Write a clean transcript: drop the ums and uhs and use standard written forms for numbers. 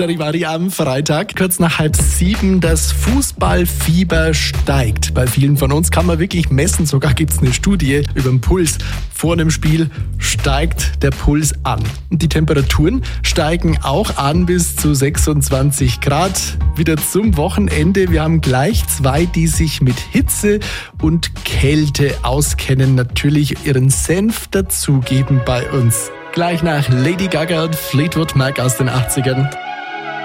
Charivari am Freitag, kurz nach 6:30. Das Fußballfieber steigt. Bei vielen von uns kann man wirklich messen, sogar gibt es eine Studie über den Puls. Vor einem Spiel steigt der Puls an. Und die Temperaturen steigen auch an bis zu 26 Grad. Wieder zum Wochenende. Wir haben gleich zwei, die sich mit Hitze und Kälte auskennen, natürlich ihren Senf dazugeben bei uns. Gleich nach Lady Gaga und Fleetwood Mac aus den 80ern.